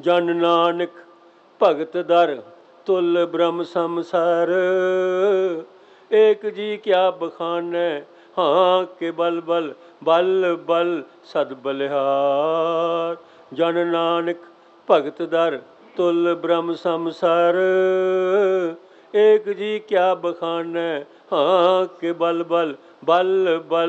जन नानक भगत दर तुल ब्रह्म समसर। एक जी क्या बखानै हाँ के बल बल बल बल सद बलिहार। जन नानक भगत दर तुल ब्रह्म समसर। एक जी क्या बखानै हाँ के बल बल बल बल